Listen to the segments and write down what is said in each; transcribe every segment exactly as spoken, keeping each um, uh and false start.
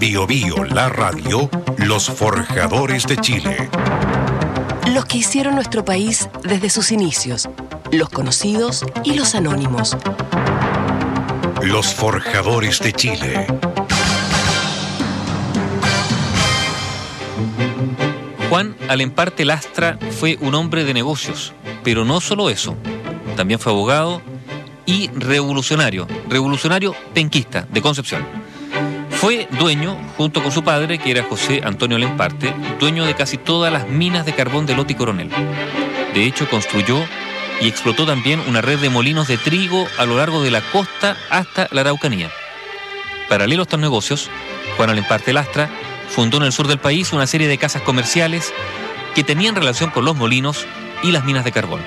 Bio Bio, la radio, los forjadores de Chile. Los que hicieron nuestro país desde sus inicios, los conocidos y los anónimos. Los forjadores de Chile. Juan Alemparte Lastra fue un hombre de negocios, pero no solo eso, también fue abogado y revolucionario, revolucionario penquista de Concepción. Fue dueño, junto con su padre, que era José Antonio Alemparte, dueño de casi todas las minas de carbón de Lota y Coronel. De hecho, construyó y explotó también una red de molinos de trigo a lo largo de la costa hasta la Araucanía. Paralelo a estos negocios, Juan Alemparte Lastra fundó en el sur del país una serie de casas comerciales que tenían relación con los molinos y las minas de carbón.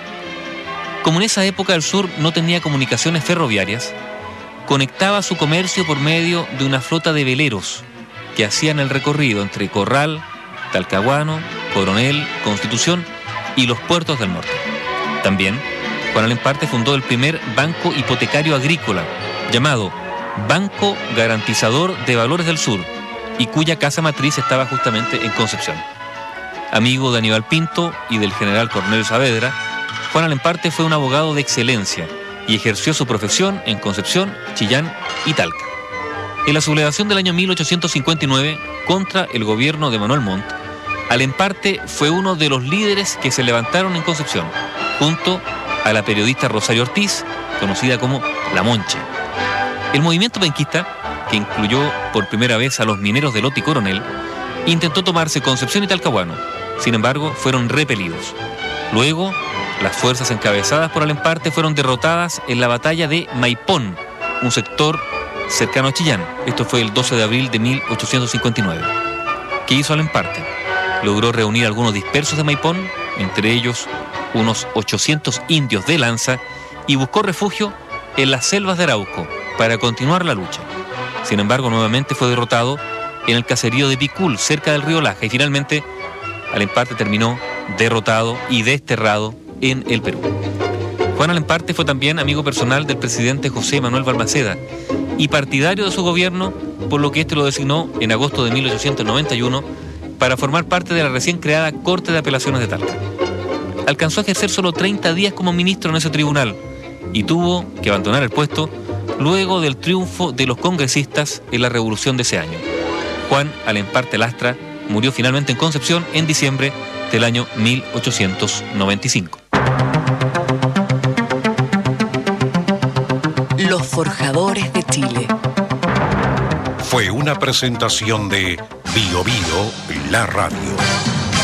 Como en esa época el sur no tenía comunicaciones ferroviarias, conectaba su comercio por medio de una flota de veleros que hacían el recorrido entre Corral, Talcahuano, Coronel, Constitución y los puertos del norte. También, Juan Alemparte fundó el primer banco hipotecario agrícola, llamado Banco Garantizador de Valores del Sur, y cuya casa matriz estaba justamente en Concepción. Amigo de Aníbal Pinto y del general Cornelio Saavedra, Juan Alemparte fue un abogado de excelencia y ejerció su profesión en Concepción, Chillán y Talca. En la sublevación del año mil ochocientos cincuenta y nueve contra el gobierno de Manuel Montt, Alemparte fue uno de los líderes que se levantaron en Concepción, junto a la periodista Rosario Ortiz, conocida como La Monche. El movimiento penquista, que incluyó por primera vez a los mineros de Lota y Coronel, intentó tomarse Concepción y Talcahuano. Sin embargo, fueron repelidos. Luego, las fuerzas encabezadas por Alemparte fueron derrotadas en la batalla de Maipón, un sector cercano a Chillán. Esto fue el doce de abril de mil ochocientos cincuenta y nueve. ¿Qué hizo Alemparte? Logró reunir a algunos dispersos de Maipón, entre ellos unos ochocientos indios de lanza, y buscó refugio en las selvas de Arauco para continuar la lucha. Sin embargo, nuevamente fue derrotado en el caserío de Picul, cerca del río Laja, y finalmente Alemparte terminó derrotado y desterrado en el Perú. Juan Alemparte fue también amigo personal del presidente José Manuel Balmaceda y partidario de su gobierno, por lo que éste lo designó en agosto de mil ochocientos noventa y uno para formar parte de la recién creada Corte de Apelaciones de Talca. Alcanzó a ejercer solo treinta días como ministro en ese tribunal y tuvo que abandonar el puesto luego del triunfo de los congresistas en la revolución de ese año. Juan Alemparte Lastra murió finalmente en Concepción en diciembre del año mil ochocientos noventa y cinco. Los forjadores de Chile. Fue una presentación de Bio Bio, la radio.